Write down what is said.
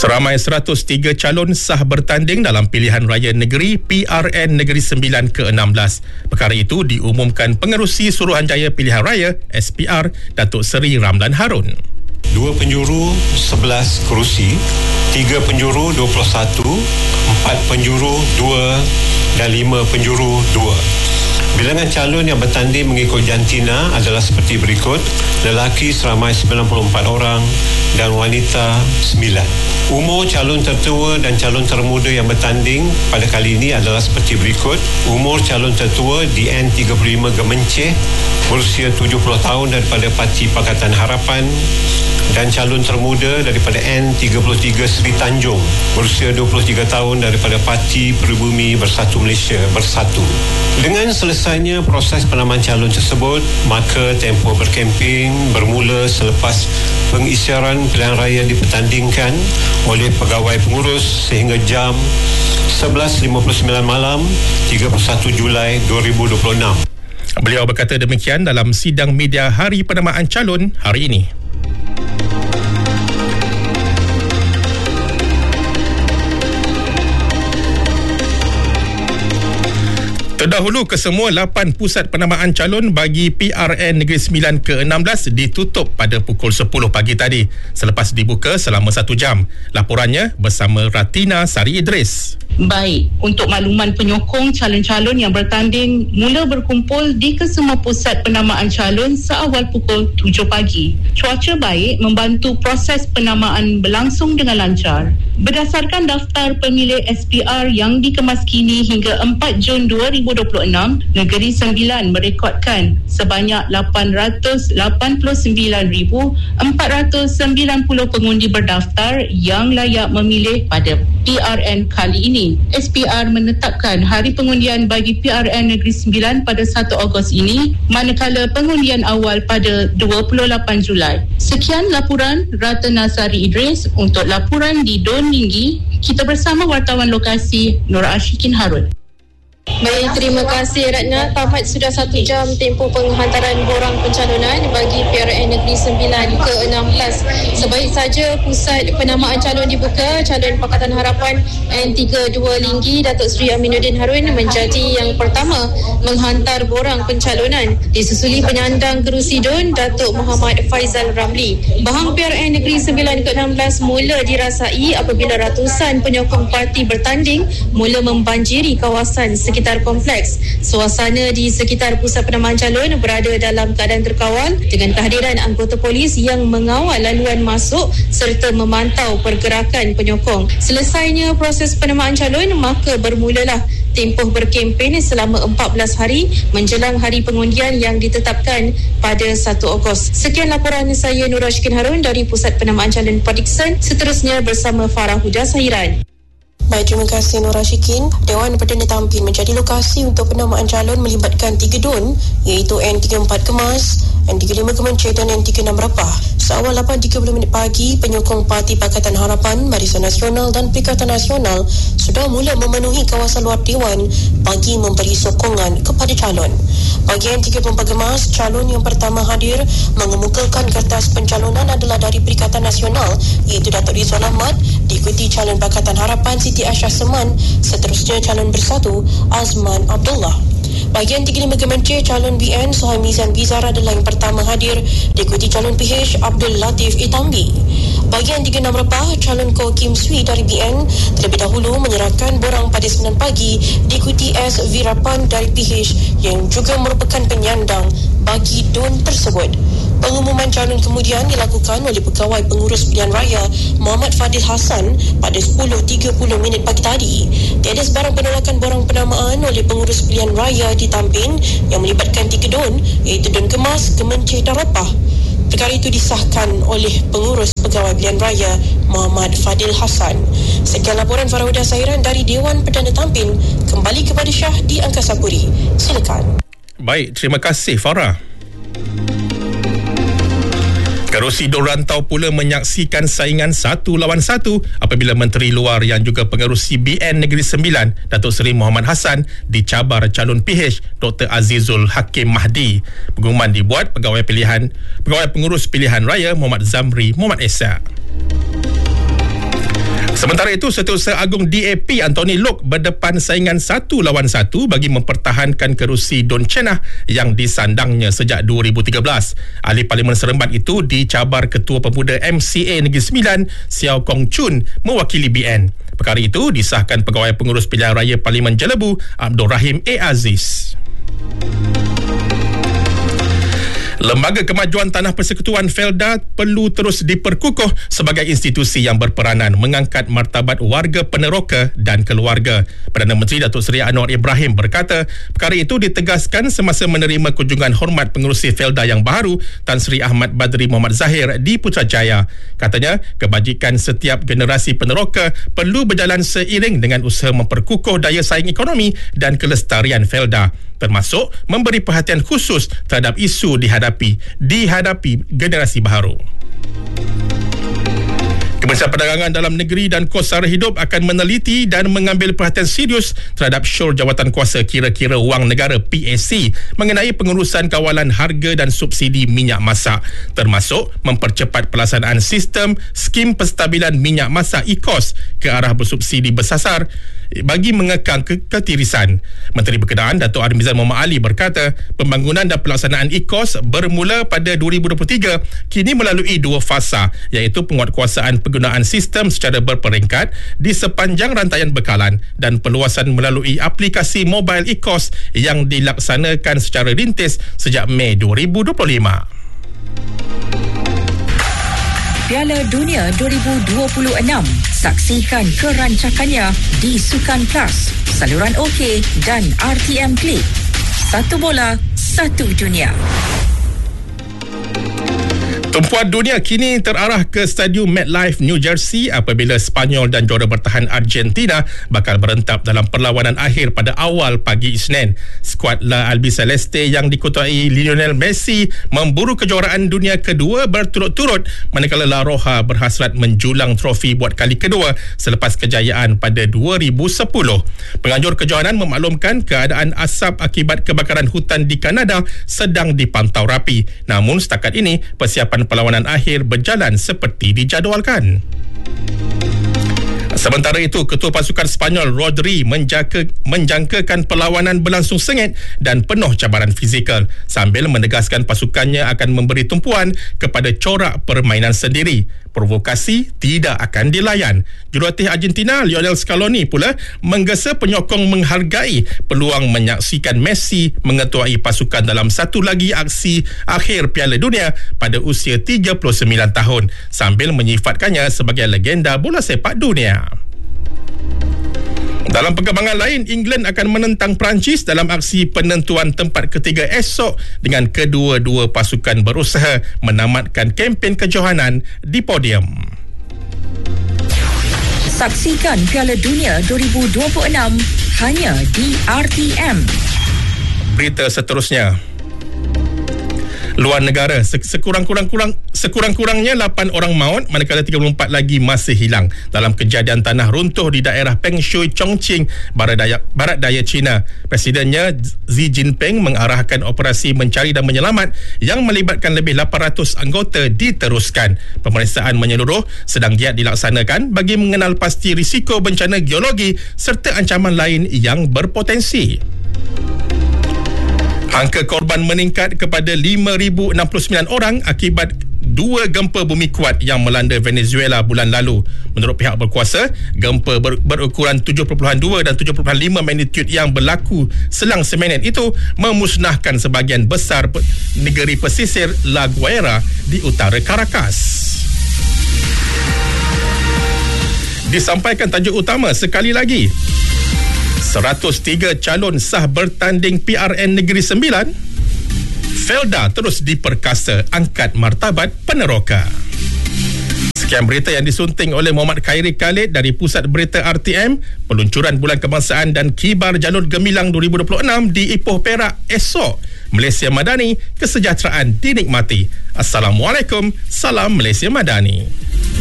Seramai 103 calon sah bertanding dalam pilihan raya negeri PRN Negeri Sembilan ke-16. Perkara itu diumumkan Pengerusi Suruhanjaya Pilihan Raya SPR Datuk Seri Ramlan Harun. 2 penjuru 11 kerusi, 3 penjuru 21, 4 penjuru 2 dan 5 penjuru 2. Bilangan calon yang bertanding mengikut jantina adalah seperti berikut: lelaki seramai 94 orang dan wanita 9. Umur calon tertua dan calon termuda yang bertanding pada kali ini adalah seperti berikut: umur calon tertua DN35 Gemenceh berusia 70 tahun daripada Parti Pakatan Harapan, dan calon termuda daripada N33 Seri Tanjung berusia 23 tahun daripada Parti Peribumi Bersatu Malaysia Bersatu. Dengan selesainya proses penamaan calon tersebut, maka tempoh berkempen bermula selepas pengisytiharan pilihan raya dipertandingkan oleh pegawai pengurus sehingga jam 11.59 malam 31 Julai 2026. Beliau berkata demikian dalam sidang media hari penamaan calon hari ini. Terdahulu, kesemua 8 pusat penamaan calon bagi PRN Negeri Sembilan ke-16 ditutup pada pukul 10 pagi tadi selepas dibuka selama 1 jam. Laporannya bersama Ratina Sari Idris. Baik, untuk makluman penyokong calon-calon yang bertanding mula berkumpul di kesemua pusat penamaan calon seawal pukul 7 pagi. Cuaca baik membantu proses penamaan berlangsung dengan lancar. Berdasarkan daftar pemilih SPR yang dikemas kini hingga 4 Jun 2026, Negeri Sembilan merekodkan sebanyak 889,490 pengundi berdaftar yang layak memilih pada PRN kali ini. SPR menetapkan hari pengundian bagi PRN Negeri Sembilan pada 1 Ogos ini, manakala pengundian awal pada 28 Julai. Sekian laporan Ratna Sari Idris. Untuk laporan di Don Tinggi, kita bersama wartawan lokasi Nur Ashikin Harun. Baik, terima kasih Ratna. Tamat sudah 1 jam tempoh penghantaran borang pencalonan bagi PRN Negeri Sembilan ke-16. Sebaik saja pusat penamaan calon dibuka, calon Pakatan Harapan N32 Linggi Datuk Seri Aminuddin Harun menjadi yang pertama menghantar borang pencalonan, disusuli penyandang kerusi Don Datuk Muhammad Faizal Ramli. Bahang PRN Negeri Sembilan ke-16 mula dirasai apabila ratusan penyokong parti bertanding mula membanjiri kawasan sekitar kompleks. Suasana di sekitar pusat penamaan calon berada dalam keadaan terkawal dengan kehadiran anggota polis yang mengawal laluan masuk serta memantau pergerakan penyokong. Selesainya proses penamaan calon, maka bermulalah tempoh berkempen selama 14 hari menjelang hari pengundian yang ditetapkan pada 1 Ogos. Sekian laporan saya Nur Ashikin Harun dari Pusat Penamaan Calon Port Dickson. Seterusnya bersama Farah Huda Sahiran. Baik, terima kasih Nur Ashikin. Dewan Perdana Tampin menjadi lokasi untuk penamaan calon melibatkan 3 DUN iaitu N34 Kemas, N35 Gemenceh dan N36 Rapah. Seawal 8.30 pagi, penyokong Parti Pakatan Harapan, Barisan Nasional dan Perikatan Nasional sudah mula memenuhi kawasan luar Dewan bagi memberi sokongan kepada calon. Bagi N34 Gemas, calon yang pertama hadir mengemukakan kertas pencalonan adalah dari Perikatan Nasional iaitu Datuk Rizwan Ahmad, diikuti calon Pakatan Harapan Siti Aisyah Seman, seterusnya calon Bersatu Azman Abdullah. Bahagian 35 Gemenceh, calon BN Suhaimizan Bizar adalah yang pertama hadir, diikuti calon PH Abdul Latif Itambi. Bahagian 36 Repah, calon Ko Kim Sui dari BN terlebih dahulu menyerahkan borang pada 9 pagi, diikuti S. Virapan dari PH yang juga merupakan penyandang bagi DUN tersebut. Pengumuman calon kemudian dilakukan oleh Pegawai Pengurus Pilihan Raya Muhammad Fadil Hassan pada 10.30 pagi tadi. Tiada sebarang penolakan borang penamaan oleh Pengurus Pilihan Raya di Tampin yang melibatkan 3 DUN iaitu DUN Kemas, Gemenceh dan Rapah. Perkara itu disahkan oleh Pengurus Pegawai Pilihan Raya Muhammad Fadil Hassan. Sekian laporan Farah Huda Sahiran dari Dewan Perdana Tampin. Kembali kepada Syah di Angkasa Puri. Silakan. Baik, terima kasih Farah. Kerusi Don Rantau pula menyaksikan saingan 1 lawan 1 apabila Menteri Luar yang juga pengerusi BN Negeri Sembilan, Datuk Seri Muhammad Hassan, dicabar calon PH Dr. Azizul Hakim Mahdi. Pengumuman dibuat Pegawai Pengurus Pilihan Raya Muhammad Zamri Muhammad Esa. Sementara itu, Setiausaha Agung DAP Anthony Loke berdepan saingan 1 lawan 1 bagi mempertahankan kerusi Don Cenah yang disandangnya sejak 2013. Ahli Parlimen Seremban itu dicabar Ketua Pemuda MCA Negeri Sembilan, Siau Kong Chun, mewakili BN. Perkara itu disahkan Pegawai Pengurus Pilihan Raya Parlimen Jelebu, Abdul Rahim A. Aziz. Lembaga Kemajuan Tanah Persekutuan Felda perlu terus diperkukuh sebagai institusi yang berperanan mengangkat martabat warga Peneroka dan keluarga. Perdana Menteri Datuk Seri Anwar Ibrahim berkata, perkara itu ditegaskan semasa menerima kunjungan hormat pengerusi Felda yang baru, Tan Sri Ahmad Badri Muhammad Zahir di Putrajaya. Katanya, kebajikan setiap generasi Peneroka perlu berjalan seiring dengan usaha memperkukuh daya saing ekonomi dan kelestarian Felda, termasuk memberi perhatian khusus terhadap isu dihadapi generasi baharu. Kementerian Perdagangan Dalam Negeri dan Kos Sara Hidup akan meneliti dan mengambil perhatian serius terhadap syur Jawatankuasa Kira-kira Wang Negara PAC mengenai pengurusan kawalan harga dan subsidi minyak masak, termasuk mempercepat pelaksanaan sistem skim penstabilan minyak masak ECOS ke arah bersubsidi bersasar bagi mengekang ketirisan. Menteri Berkenaan Datuk Armizan Muhammad Ali berkata, pembangunan dan pelaksanaan ECOS bermula pada 2023 kini melalui 2 fasa, iaitu penguatkuasaan penggunaan sistem secara berperingkat di sepanjang rantaian bekalan dan perluasan melalui aplikasi mobile ECOS yang dilaksanakan secara rintis sejak Mei 2025. Piala Dunia 2026. Saksikan kerancakannya di Sukan Plus, saluran OK dan RTM Klik. Satu bola, satu dunia. Tumpuan dunia kini terarah ke Stadium MetLife, New Jersey apabila Sepanyol dan juara bertahan Argentina bakal berentap dalam perlawanan akhir pada awal pagi Isnin. Skuad La Albiceleste yang dikutuai Lionel Messi memburu kejuaraan dunia kedua berturut-turut, manakala La Roja berhasrat menjulang trofi buat kali kedua selepas kejayaan pada 2010. Penganjur kejohanan memaklumkan keadaan asap akibat kebakaran hutan di Kanada sedang dipantau rapi. Namun setakat ini persiapan perlawanan akhir berjalan seperti dijadualkan. Sementara itu, Ketua Pasukan Sepanyol Rodri menjangkakan perlawanan berlangsung sengit dan penuh cabaran fizikal sambil menegaskan pasukannya akan memberi tumpuan kepada corak permainan sendiri. Provokasi tidak akan dilayan. Jurulatih Argentina Lionel Scaloni pula menggesa penyokong menghargai peluang menyaksikan Messi mengetuai pasukan dalam satu lagi aksi akhir Piala Dunia pada usia 39 tahun sambil menyifatkannya sebagai legenda bola sepak dunia. Dalam perkembangan lain, England akan menentang Perancis dalam aksi penentuan tempat ketiga esok dengan kedua-dua pasukan berusaha menamatkan kempen kejohanan di podium. Saksikan Piala Dunia 2026 hanya di RTM. Berita seterusnya. Luar negara, sekurang-kurangnya 8 orang maut manakala 34 lagi masih hilang dalam kejadian tanah runtuh di daerah Peng Shui, Chongqing, barat daya China. Presidennya Xi Jinping mengarahkan operasi mencari dan menyelamat yang melibatkan lebih 800 anggota diteruskan. Pemeriksaan menyeluruh sedang giat dilaksanakan bagi mengenal pasti risiko bencana geologi serta ancaman lain yang berpotensi. Angka korban meningkat kepada 5,069 orang akibat 2 gempa bumi kuat yang melanda Venezuela bulan lalu. Menurut pihak berkuasa, gempa berukuran 7.2 dan 7.5 magnitude yang berlaku selang seminit itu memusnahkan sebahagian besar negeri pesisir La Guaira di utara Caracas. Disampaikan tajuk utama sekali lagi. 103 calon sah bertanding PRN Negeri Sembilan. Felda terus diperkasa angkat martabat peneroka. Sekian berita yang disunting oleh Muhammad Khairi Khalid dari Pusat Berita RTM. Peluncuran Bulan Kebangsaan dan Kibar Jalur Gemilang 2026 di Ipoh Perak esok. Malaysia Madani, kesejahteraan dinikmati. Assalamualaikum, salam Malaysia Madani.